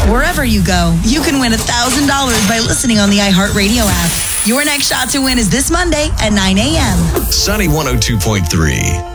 Wherever you go, you can win $1,000 by listening on the iHeartRadio app. Your next shot to win is this Monday at 9 a.m. Sunny 102.3.